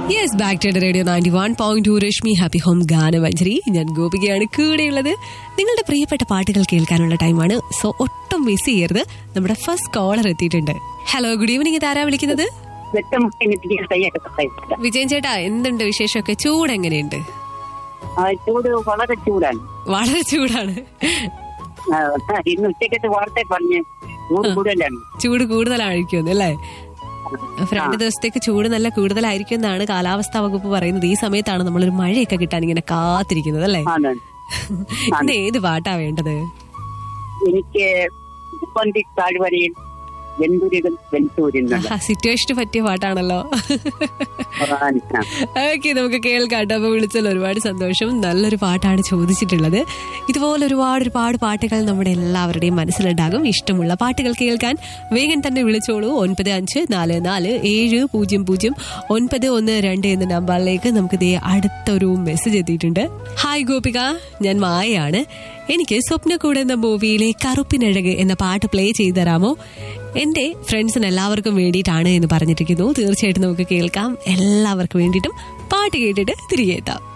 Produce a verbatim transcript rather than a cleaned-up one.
Yes, back to radio ninety one point two Rashmi happy home ഗാനമഞ്ജരി. ഞാൻ ഗോപികയാണ് കൂടെയുള്ളത്. നിങ്ങളുടെ പ്രിയപ്പെട്ട പാട്ടുകൾ കേൾക്കാനുള്ള ടൈമാണ്. സോ ഒട്ടും മിസ് ചെയ്യരുത്. നമ്മുടെ ഫസ്റ്റ് കോളർ എത്തിയിട്ടുണ്ട്. Hello, good evening. ഇതാരാ വിളിക്കുന്നത്? വിജയൻ ചേട്ടാ, എന്തുണ്ട് വിശേഷമൊക്കെ? ചൂട് എങ്ങനെയുണ്ട്? ചൂട് വളരെ ചൂടാണ്. വളരെ ചൂടാണ്. ഇന്ന് ഉച്ചക്കത്തെ വാർത്ത പറഞ്ഞ് ചൂട് കൂടുതലാണ്. ചൂട് കൂടുതലായിരിക്കും അല്ലേ? രണ്ട് ദിവസത്തേക്ക് ചൂട് നല്ല കൂടുതലായിരിക്കും എന്നാണ് കാലാവസ്ഥാ വകുപ്പ് പറയുന്നത്. ഈ സമയത്താണ് നമ്മളൊരു മഴയൊക്കെ കിട്ടാൻ ഇങ്ങനെ കാത്തിരിക്കുന്നത് അല്ലേ? ഇന്ന് ഏത് പാട്ടാ വേണ്ടത്? എനിക്ക് താഴ്വരയിൽ സിറ്റുവേഷന് പറ്റിയ പാട്ടാണല്ലോ. ഓക്കെ, നമുക്ക് കേൾക്കാട്ടോ. അപ്പൊ വിളിച്ചാൽ ഒരുപാട് സന്തോഷം. നല്ലൊരു പാട്ടാണ് ചോദിച്ചിട്ടുള്ളത്. ഇതുപോലെ ഒരുപാട് ഒരുപാട് പാട്ടുകൾ നമ്മുടെ എല്ലാവരുടെയും മനസ്സിലുണ്ടാകും. ഇഷ്ടമുള്ള പാട്ടുകൾ കേൾക്കാൻ വേഗം തന്നെ വിളിച്ചോളൂ. ഒൻപത് അഞ്ച് നാല് നാല് ഏഴ് പൂജ്യം പൂജ്യം ഒൻപത് ഒന്ന് രണ്ട് എന്ന നമ്പറിലേക്ക് നമുക്ക് ഇതേ അടുത്തൊരു മെസ്സേജ് എത്തിയിട്ടുണ്ട്. ഹായ് ഗോപിക, ഞാൻ മായയാണ്. എനിക്ക് സ്വപ്നക്കൂട് എന്ന മൂവിയിലെ കറുപ്പിനഴക് എന്ന പാട്ട് പ്ലേ ചെയ്ത് തരാമോ? എന്റെ ഫ്രണ്ട്സിന് എല്ലാവർക്കും വേണ്ടിയിട്ടാണ് എന്ന് പറഞ്ഞിരിക്കുന്നു. തീർച്ചയായിട്ടും നമുക്ക് കേൾക്കാം. എല്ലാവർക്കും വേണ്ടിയിട്ടും പാട്ട് കേട്ടിട്ട് തിരികെ എത്താം.